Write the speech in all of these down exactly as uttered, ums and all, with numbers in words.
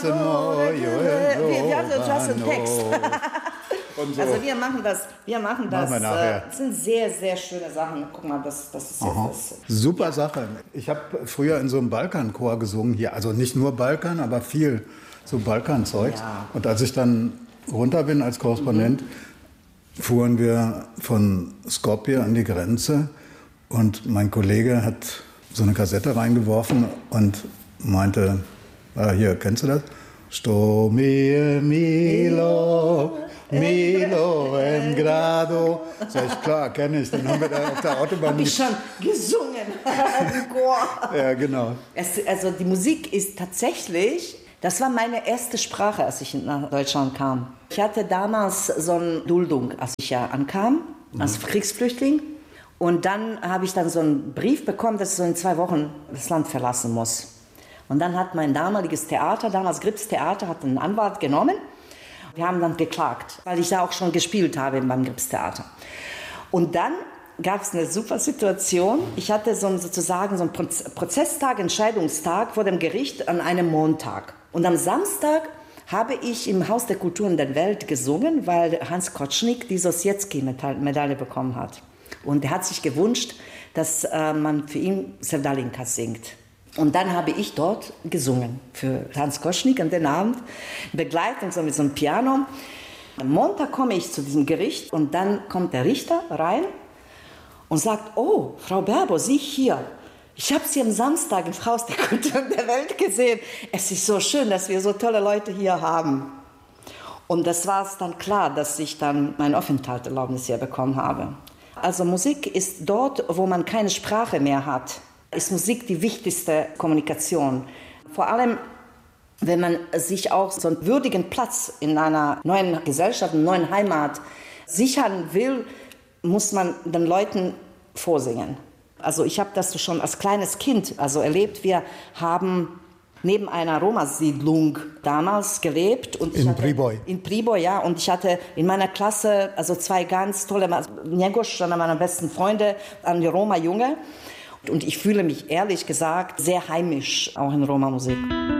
Wir, wir haben just einen Text. Und so. Also wir machen das, wir machen das. Machen wir nachher. Das sind sehr, sehr schöne Sachen. Guck mal, das, das ist jetzt das. Super ja. Sache. Ich habe früher in so einem Balkanchor gesungen hier. Also nicht nur Balkan, aber viel so Balkanzeug. Ja. Und als ich dann runter bin als Korrespondent, mhm. fuhren wir von Skopje an die Grenze. Und mein Kollege hat so eine Kassette reingeworfen und meinte, ah, hier, kennst du das? Sto mi Milo, Milo em grado. Sag ich, klar, kenne ich. Dann haben wir da auf der Autobahn... Habe ich schon gesungen im Chor. Ja, genau. Es, also die Musik ist tatsächlich... Das war meine erste Sprache, als ich nach Deutschland kam. Ich hatte damals so eine Duldung, als ich ja ankam, als mhm. Kriegsflüchtling. Und dann habe ich dann so einen Brief bekommen, dass ich so in zwei Wochen das Land verlassen muss. Und dann hat mein damaliges Theater, damals Grips Theater, hat einen Anwalt genommen. Wir haben dann geklagt, weil ich da auch schon gespielt habe beim Grips Theater. Und dann gab es eine super Situation. Ich hatte so einen, sozusagen so einen Prozesstag, Entscheidungstag vor dem Gericht an einem Montag. Und am Samstag habe ich im Haus der Kulturen der Welt gesungen, weil Hans Kotschnik die Sosjetski-Medaille bekommen hat. Und er hat sich gewünscht, dass äh, man für ihn Sevdalinka singt. Und dann habe ich dort gesungen für Hans Kotschnik an den Abend, in Begleitung so mit so einem Piano. Am Montag komme ich zu diesem Gericht und dann kommt der Richter rein und sagt, oh, Frau Berbo, Sie hier. Ich habe Sie am Samstag im Haus der Kulturen der Welt gesehen. Es ist so schön, dass wir so tolle Leute hier haben. Und das war es dann klar, dass ich dann mein Aufenthaltserlaubnis hier bekommen habe. Also Musik ist dort, wo man keine Sprache mehr hat, ist Musik die wichtigste Kommunikation. Vor allem, wenn man sich auch so einen würdigen Platz in einer neuen Gesellschaft, einer neuen Heimat sichern will, muss man den Leuten vorsingen. Also ich habe das schon als kleines Kind also erlebt. Wir haben neben einer Roma-Siedlung damals gelebt. Und in Priboj. In Priboj, ja. Und ich hatte in meiner Klasse also zwei ganz tolle, Njegoš, einer meiner besten Freunde, ein Roma-Junge. Und ich fühle mich ehrlich gesagt sehr heimisch, auch in Roma-Musik.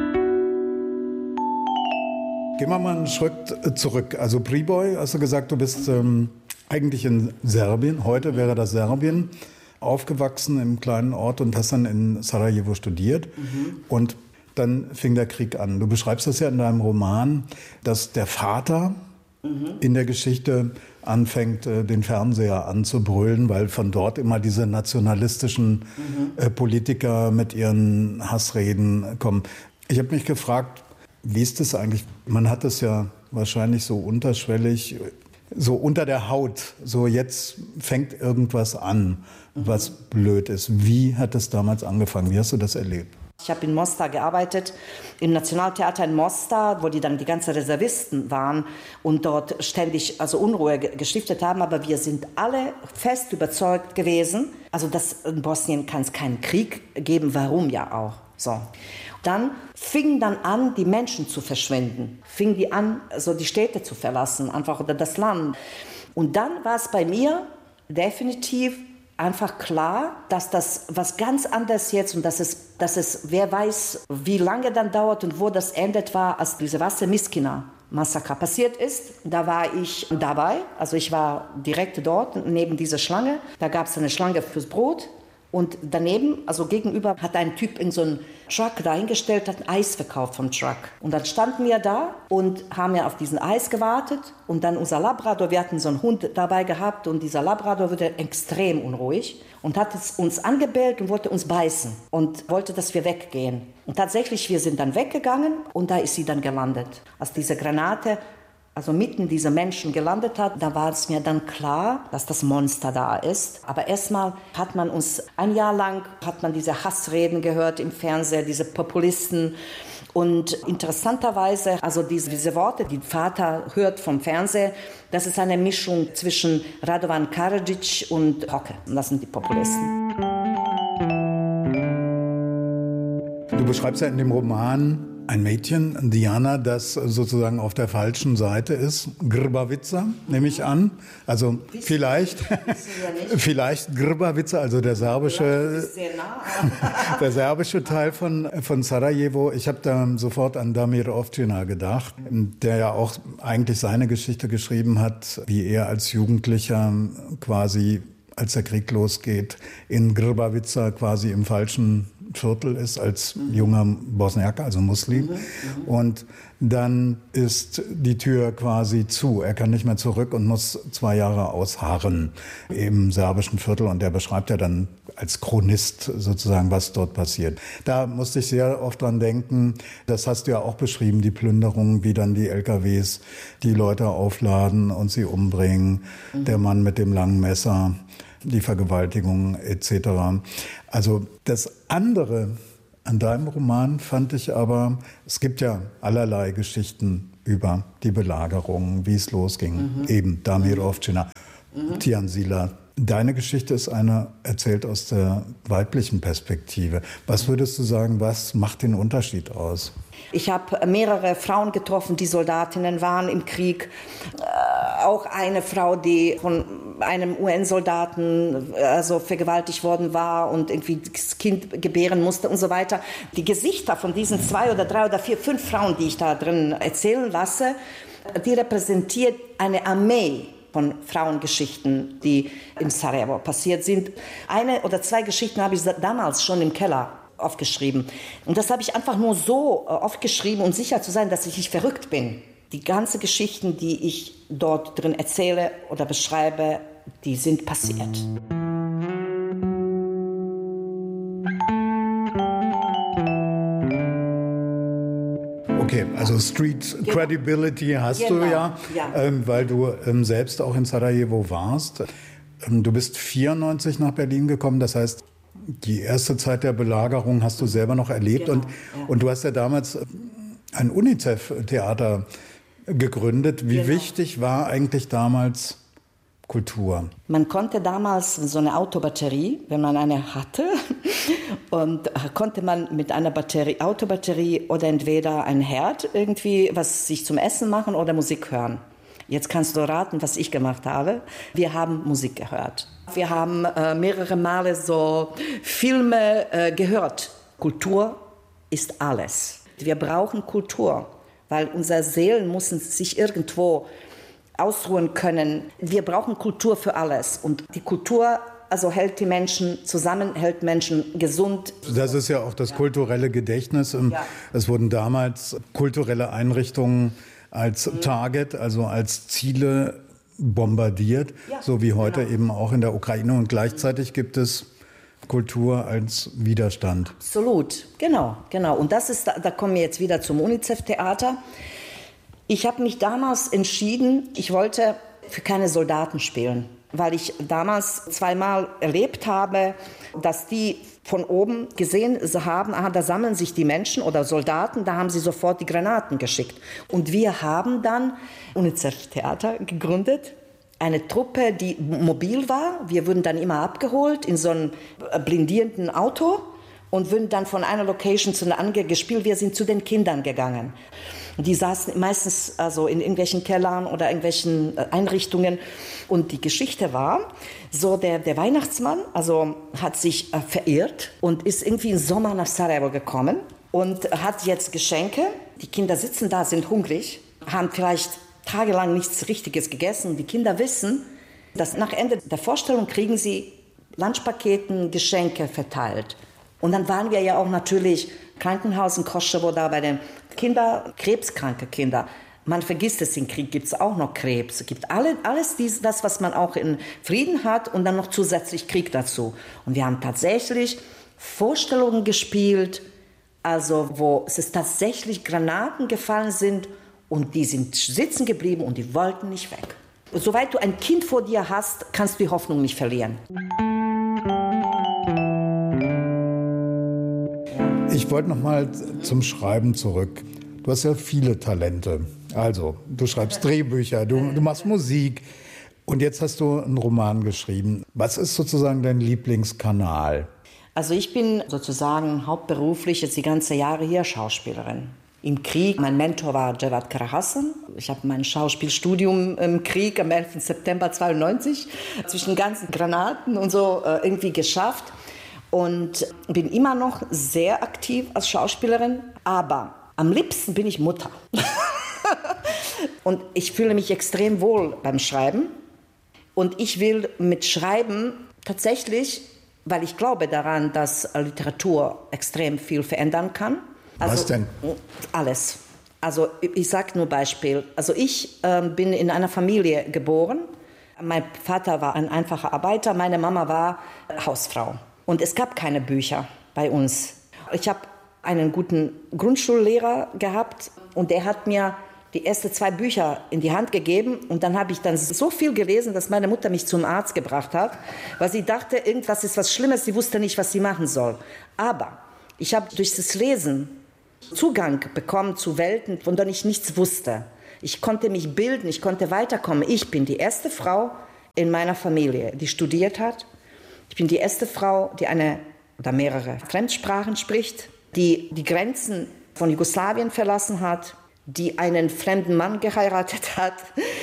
Gehen wir mal einen Schritt zurück. Also Priboj, hast du gesagt, du bist ähm, eigentlich in Serbien, heute wäre das Serbien, aufgewachsen im kleinen Ort und hast dann in Sarajevo studiert. Mhm. Und dann fing der Krieg an. Du beschreibst das ja in deinem Roman, dass der Vater mhm. in der Geschichte anfängt, den Fernseher anzubrüllen, weil von dort immer diese nationalistischen mhm. äh, Politiker mit ihren Hassreden kommen. Ich habe mich gefragt, wie ist das eigentlich? Man hat es ja wahrscheinlich so unterschwellig, so unter der Haut, so jetzt fängt irgendwas an, mhm. was blöd ist. Wie hat das damals angefangen? Wie hast du das erlebt? Ich habe in Mostar gearbeitet, im Nationaltheater in Mostar, wo die dann die ganzen Reservisten waren und dort ständig also Unruhe gestiftet haben. Aber wir sind alle fest überzeugt gewesen, also dass in Bosnien kann es keinen Krieg geben, warum ja auch. So. Dann fingen dann an, die Menschen zu verschwinden, fingen die an, so die Städte zu verlassen, einfach oder das Land. Und dann war es bei mir definitiv einfach klar, dass das was ganz anderes jetzt und dass es, dass es, wer weiß, wie lange dann dauert und wo das endet war, als diese Vasse-Miskina-Massaker passiert ist. Da war ich dabei, also ich war direkt dort, neben dieser Schlange. Da gab es eine Schlange fürs Brot. Und daneben, also gegenüber, hat ein Typ in so einen Truck dahingestellt, hat ein Eis verkauft vom Truck. Und dann standen wir da und haben ja auf diesen Eis gewartet. Und dann unser Labrador, wir hatten so einen Hund dabei gehabt und dieser Labrador wurde extrem unruhig und hat es uns angebellt und wollte uns beißen und wollte, dass wir weggehen. Und tatsächlich, wir sind dann weggegangen und da ist sie dann gelandet. Als diese Granate also mitten diese Menschen gelandet hat, da war es mir dann klar, dass das Monster da ist. Aber erstmal hat man uns, ein Jahr lang hat man diese Hassreden gehört im Fernsehen, diese Populisten. Und interessanterweise, also diese, diese Worte, die Vater hört vom Fernsehen, das ist eine Mischung zwischen Radovan Karadzic und Hocke. Und das sind die Populisten. Du beschreibst ja in dem Roman ein Mädchen, Diana, das sozusagen auf der falschen Seite ist. Grbavica, nehme ich an. Also vielleicht, vielleicht Grbavica, also der serbische, der serbische Teil von, von Sarajevo. Ich habe da sofort an Damir Ovčina gedacht, der ja auch eigentlich seine Geschichte geschrieben hat, wie er als Jugendlicher quasi, als der Krieg losgeht, in Grbavica quasi im falschen Viertel ist als junger Bosniaker, also Muslim. Mhm, mhm. Und dann ist die Tür quasi zu. Er kann nicht mehr zurück und muss zwei Jahre ausharren im serbischen Viertel. Und er beschreibt ja dann als Chronist sozusagen, was dort passiert. Da musste ich sehr oft dran denken, das hast du ja auch beschrieben, die Plünderungen, wie dann die L K Ws die Leute aufladen und sie umbringen. Mhm. Der Mann mit dem langen Messer, die Vergewaltigung et cetera. Also das andere an deinem Roman fand ich aber, es gibt ja allerlei Geschichten über die Belagerung, wie es losging. Mhm. Eben Damir Ovčina, mhm. Tijan Sila. Deine Geschichte ist eine erzählt aus der weiblichen Perspektive. Was würdest du sagen, was macht den Unterschied aus? Ich habe mehrere Frauen getroffen, die Soldatinnen waren im Krieg. Äh, auch eine Frau, die von einem U N-Soldaten also vergewaltigt worden war und irgendwie das Kind gebären musste und so weiter. Die Gesichter von diesen zwei oder drei oder vier, fünf Frauen, die ich da drin erzählen lasse, die repräsentiert eine Armee von Frauengeschichten, die in Sarajevo passiert sind. Eine oder zwei Geschichten habe ich damals schon im Keller aufgeschrieben. Und das habe ich einfach nur so aufgeschrieben, um sicher zu sein, dass ich nicht verrückt bin. Die ganzen Geschichten, die ich dort drin erzähle oder beschreibe, die sind passiert. Okay, also Street genau. Credibility hast genau. du ja, ja. Ähm, weil du ähm, selbst auch in Sarajevo warst. Ähm, du bist vierundneunzig nach Berlin gekommen, das heißt, die erste Zeit der Belagerung hast du selber noch erlebt. Genau, und, ja. und du hast ja damals ein UNICEF-Theater gegründet. Wie genau. wichtig war eigentlich damals Kultur? Man konnte damals so eine Autobatterie, wenn man eine hatte, und konnte man mit einer Batterie, Autobatterie oder entweder ein Herd irgendwie was sich zum Essen machen oder Musik hören. Jetzt kannst du raten, was ich gemacht habe. Wir haben Musik gehört. Wir haben äh, mehrere Male so Filme äh, gehört. Kultur ist alles. Wir brauchen Kultur, weil unsere Seelen müssen sich irgendwo ausruhen können. Wir brauchen Kultur für alles. Und die Kultur also hält die Menschen zusammen, hält Menschen gesund. Das ist ja auch das kulturelle Gedächtnis. Ja. Es wurden damals kulturelle Einrichtungen als Target, also als Ziele bombardiert, ja, so wie heute genau. eben auch in der Ukraine. Und gleichzeitig gibt es Kultur als Widerstand. Absolut, genau, genau. Und das ist, da kommen wir jetzt wieder zum UNICEF-Theater. Ich habe mich damals entschieden, ich wollte für keine Soldaten spielen, weil ich damals zweimal erlebt habe, dass die von oben gesehen haben, aha, da sammeln sich die Menschen oder Soldaten, da haben sie sofort die Granaten geschickt. Und wir haben dann UNICEF-Theater gegründet, eine Truppe, die mobil war. Wir wurden dann immer abgeholt in so einem blindierenden Auto und wurden dann von einer Location zu einer anderen gespielt. Wir sind zu den Kindern gegangen. Die saßen meistens also in irgendwelchen Kellern oder irgendwelchen Einrichtungen. Und die Geschichte war, so der, der Weihnachtsmann also hat sich äh, verirrt und ist irgendwie im Sommer nach Sarajevo gekommen und hat jetzt Geschenke. Die Kinder sitzen da, sind hungrig, haben vielleicht tagelang nichts Richtiges gegessen. Die Kinder wissen, dass nach Ende der Vorstellung kriegen sie Lunchpaketen, Geschenke verteilt. Und dann waren wir ja auch natürlich Krankenhaus in Kosovo da bei den Kindern, krebskranke Kinder. Man vergisst es, im Krieg gibt es auch noch Krebs. Es gibt alle, alles dies, das, was man auch in Frieden hat und dann noch zusätzlich Krieg dazu. Und wir haben tatsächlich Vorstellungen gespielt, also wo es tatsächlich Granaten gefallen sind und die sind sitzen geblieben und die wollten nicht weg. Soweit du ein Kind vor dir hast, kannst du die Hoffnung nicht verlieren. Ich wollte noch mal zum Schreiben zurück. Du hast ja viele Talente. Also, du schreibst Drehbücher, du, du machst Musik und jetzt hast du einen Roman geschrieben. Was ist sozusagen dein Lieblingskanal? Also ich bin sozusagen hauptberuflich jetzt die ganze Jahre hier Schauspielerin. im Krieg. Mein Mentor war Javad Karahasan. Ich habe mein Schauspielstudium im Krieg am elften September zweiundneunzig zwischen ganzen Granaten und so äh, irgendwie geschafft. Und bin immer noch sehr aktiv als Schauspielerin. Aber am liebsten bin ich Mutter. Und ich fühle mich extrem wohl beim Schreiben. Und ich will mit Schreiben tatsächlich, weil ich glaube daran, dass Literatur extrem viel verändern kann. Also, was denn? Alles. Also ich sage nur Beispiel. Also ich äh, bin in einer Familie geboren. Mein Vater war ein einfacher Arbeiter, meine Mama war Hausfrau. Und es gab keine Bücher bei uns. Ich habe einen guten Grundschullehrer gehabt und der hat mir die ersten zwei Bücher in die Hand gegeben. Und dann habe ich dann so viel gelesen, dass meine Mutter mich zum Arzt gebracht hat, weil sie dachte, irgendwas ist was Schlimmes, sie wusste nicht, was sie machen soll. Aber ich habe durch das Lesen Zugang bekommen zu Welten, von denen ich nichts wusste. Ich konnte mich bilden, ich konnte weiterkommen. Ich bin die erste Frau in meiner Familie, die studiert hat. Ich bin die erste Frau, die eine oder mehrere Fremdsprachen spricht, die die Grenzen von Jugoslawien verlassen hat, die einen fremden Mann geheiratet hat,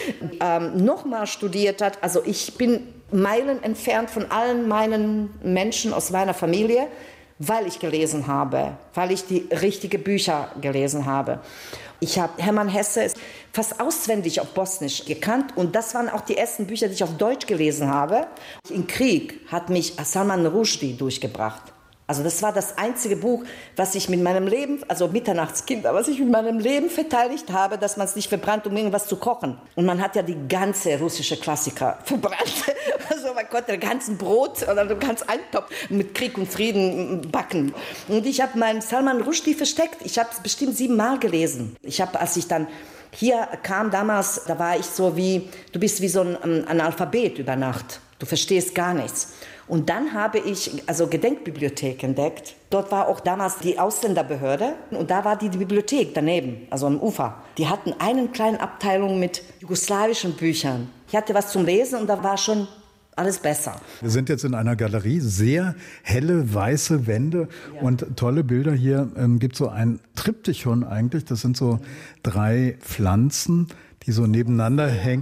ähm, nochmal studiert hat. Also ich bin Meilen entfernt von allen meinen Menschen aus meiner Familie, weil ich gelesen habe, weil ich die richtigen Bücher gelesen habe. Ich habe Hermann Hesse fast auswendig auf Bosnisch gekannt und das waren auch die ersten Bücher, die ich auf Deutsch gelesen habe. Im Krieg hat mich Salman Rushdie durchgebracht. Also das war das einzige Buch, was ich mit meinem Leben, also Mitternachtskinder, was ich mit meinem Leben verteidigt habe, dass man es nicht verbrannt, um irgendwas zu kochen. Und man hat ja die ganze russische Klassiker verbrannt. Also man konnte den ganzen Brot oder den ganzen Eintopf mit Krieg und Frieden backen. Und ich habe meinen Salman Rushdie versteckt. Ich habe es bestimmt siebenmal gelesen. Ich habe, als ich dann hier kam damals, da war ich so wie, du bist wie so ein Analphabet über Nacht. Du verstehst gar nichts. Und dann habe ich also Gedenkbibliothek entdeckt. Dort war auch damals die Ausländerbehörde und da war die, die Bibliothek daneben, also am Ufer. Die hatten eine kleine Abteilung mit jugoslawischen Büchern. Ich hatte was zum Lesen und da war schon alles besser. Wir sind jetzt in einer Galerie, sehr helle, weiße Wände ja. und tolle Bilder. Hier ähm, gibt es so ein Triptychon eigentlich. Das sind so drei Pflanzen, die so nebeneinander hängen.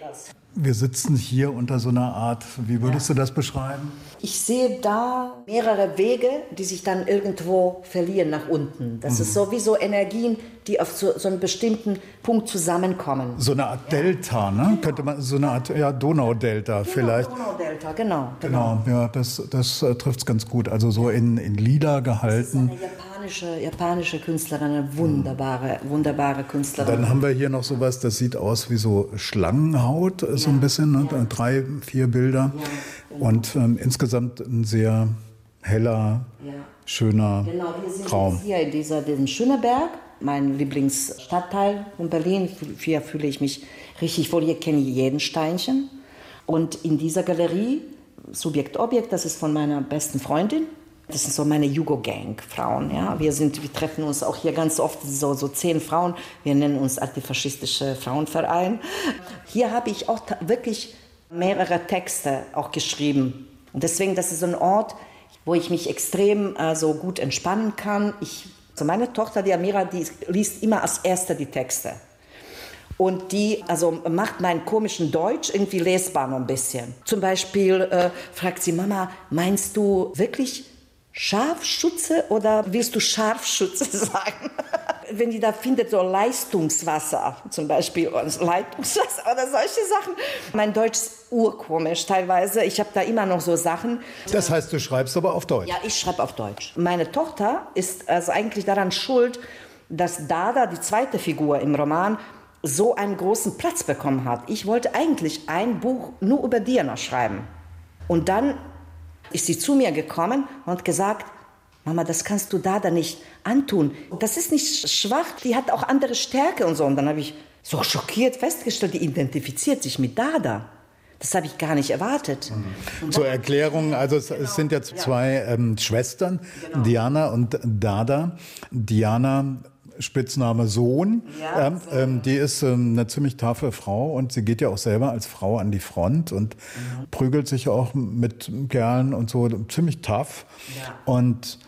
Wir sitzen hier unter so einer Art, wie würdest ja. du das beschreiben? Ich sehe da mehrere Wege, die sich dann irgendwo verlieren nach unten. Das mhm. ist so wie so Energien, die auf so, so einen bestimmten Punkt zusammenkommen. So eine Art ja. Delta, ne? Ja. Könnte man, so eine Art ja, Donaudelta genau, vielleicht. Donaudelta, genau. Genau, genau ja, das, das äh, trifft es ganz gut. Also so in, in lila gehalten. Das ist eine japanische, japanische Künstlerin, eine wunderbare, wunderbare Künstlerin. Dann haben wir hier noch sowas, das sieht aus wie so Schlangenhaut, ja. so ein bisschen, ne? Ja. Drei, vier Bilder. Ja. Genau. Und ähm, insgesamt ein sehr heller, ja. schöner genau, wir sind Raum. Jetzt hier in dieser, diesem Schöneberg, mein Lieblingsstadtteil von Berlin. Hier fühle ich mich richtig wohl. Hier kenne ich jeden Steinchen. Und in dieser Galerie, Subjekt Objekt, das ist von meiner besten Freundin. Das sind so meine Jugo-Gang-Frauen. Ja? Wir, sind, wir treffen uns auch hier ganz oft, so, so zehn Frauen. Wir nennen uns Antifaschistische Frauenverein. Hier habe ich auch wirklich mehrere Texte auch geschrieben. Und deswegen, das ist so ein Ort, wo ich mich extrem äh, so gut entspannen kann. Ich, so meine Tochter, die Amira, die liest immer als Erste die Texte. Und die also macht meinen komischen Deutsch irgendwie lesbar noch ein bisschen. Zum Beispiel äh, fragt sie, Mama, meinst du wirklich Scharfschütze oder willst du Scharfschütze sagen? Wenn die da findet, so Leistungswasser zum Beispiel, oder Leitungswasser oder solche Sachen. Mein Deutsch ist urkomisch teilweise. Ich habe da immer noch so Sachen. Das heißt, du schreibst aber auf Deutsch? Ja, ich schreibe auf Deutsch. Meine Tochter ist also eigentlich daran schuld, dass Dada, die zweite Figur im Roman, so einen großen Platz bekommen hat. Ich wollte eigentlich ein Buch nur über Diana schreiben. Und dann ist sie zu mir gekommen und hat gesagt, Mama, das kannst du Dada nicht antun. Das ist nicht schwach, die hat auch andere Stärke und so. Und dann habe ich so schockiert festgestellt, die identifiziert sich mit Dada. Das habe ich gar nicht erwartet. Mhm. Zur Erklärung, also es, genau. es sind jetzt zwei ähm, Schwestern, genau. Diana und Dada. Diana, Spitzname Sohn, ja, ähm, ähm, die ist ähm, eine ziemlich taffe Frau und sie geht ja auch selber als Frau an die Front und mhm. prügelt sich auch mit Kerlen und so, ziemlich tough. Ja. Und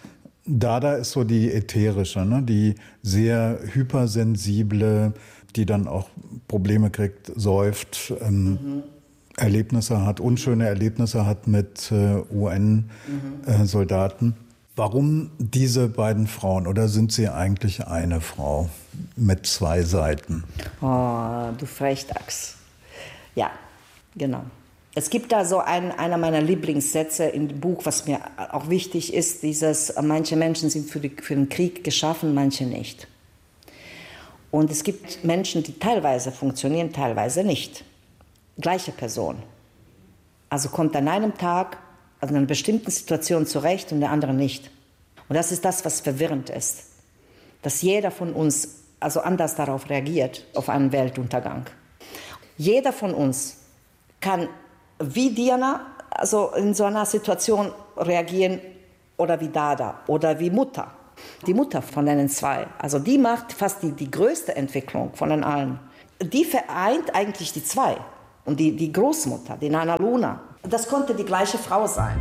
Dada ist so die ätherische, ne? Die sehr hypersensible, die dann auch Probleme kriegt, säuft, ähm, mhm. Erlebnisse hat, unschöne Erlebnisse hat mit äh, U N-Soldaten. Mhm. Äh, Warum diese beiden Frauen oder sind sie eigentlich eine Frau mit zwei Seiten? Oh, du Frechdachs. Ja, genau. Es gibt da so einen, einer meiner Lieblingssätze im Buch, was mir auch wichtig ist, dieses, manche Menschen sind für, die, für den Krieg geschaffen, manche nicht. Und es gibt Menschen, die teilweise funktionieren, teilweise nicht. Gleiche Person. Also kommt an einem Tag also in einer bestimmten Situation zurecht und der andere nicht. Und das ist das, was verwirrend ist. Dass jeder von uns also anders darauf reagiert, auf einen Weltuntergang. Jeder von uns kann wie Diana also in so einer Situation reagieren oder wie Dada oder wie Mutter. Die Mutter von den zwei, also die macht fast die, die größte Entwicklung von den allen. Die vereint eigentlich die zwei. Und die, die Großmutter, die Nana Luna, das konnte die gleiche Frau sein.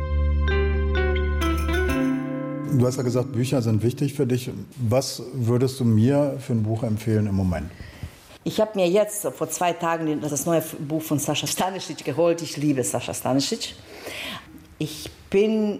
Du hast ja gesagt, Bücher sind wichtig für dich. Was würdest du mir für ein Buch empfehlen im Moment? Ich habe mir jetzt vor zwei Tagen das neue Buch von Sascha Stanisic geholt. Ich liebe Sascha Stanisic. Ich bin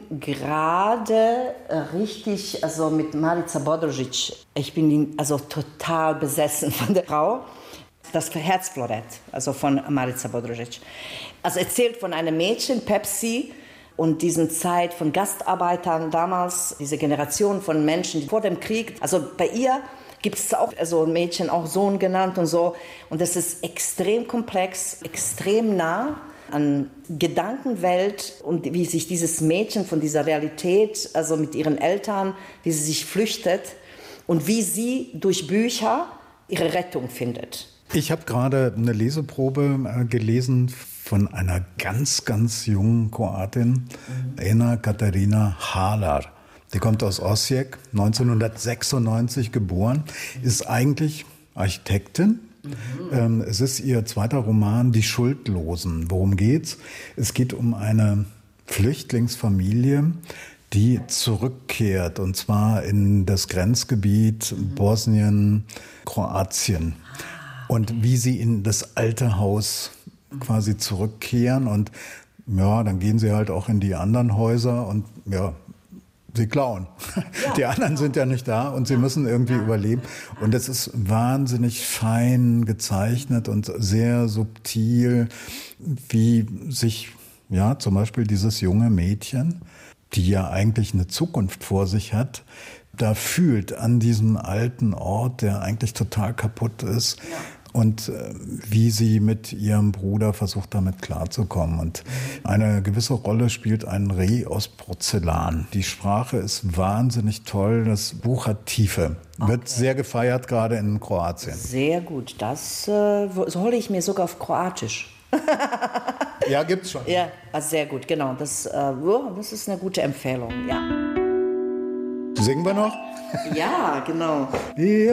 gerade richtig also mit Marica Bodrožić. Ich bin also total besessen von der Frau. Das Herzflorett, also von Marica Bodrožić. Also erzählt von einem Mädchen, Pepsi, und diesen Zeit von Gastarbeitern damals, diese Generation von Menschen die vor dem Krieg. Also bei ihr gibt es auch also ein Mädchen, auch Sohn genannt und so. Und das ist extrem komplex, extrem nah an Gedankenwelt und wie sich dieses Mädchen von dieser Realität, also mit ihren Eltern, wie sie sich flüchtet und wie sie durch Bücher ihre Rettung findet. Ich habe gerade eine Leseprobe gelesen von einer ganz, ganz jungen Kroatin, mhm. Ena Katarina Halar. Die kommt aus Osijek, neunzehnhundertsechsundneunzig geboren, ist eigentlich Architektin. Mhm. Ähm, es ist ihr zweiter Roman, Die Schuldlosen. Worum geht's? Es geht um eine Flüchtlingsfamilie, die zurückkehrt, und zwar in das Grenzgebiet mhm. Bosnien, Kroatien. Und wie sie in das alte Haus quasi zurückkehren. Und ja, dann gehen sie halt auch in die anderen Häuser und ja, sie klauen. Ja, die anderen genau. sind ja nicht da und sie müssen irgendwie ja. überleben. Und es ist wahnsinnig fein gezeichnet und sehr subtil, wie sich ja zum Beispiel dieses junge Mädchen, die ja eigentlich eine Zukunft vor sich hat, da fühlt an diesem alten Ort, der eigentlich total kaputt ist. Ja. Und äh, wie sie mit ihrem Bruder versucht, damit klarzukommen. Und eine gewisse Rolle spielt ein Reh aus Porzellan. Die Sprache ist wahnsinnig toll. Das Buch hat Tiefe. Okay. Wird sehr gefeiert, gerade in Kroatien. Sehr gut. Das äh, hole ich mir sogar auf Kroatisch. Ja, gibt's schon. Ja, also sehr gut. Genau. Das, äh, das ist eine gute Empfehlung. Ja. Singen wir noch? Ja, genau. Ja.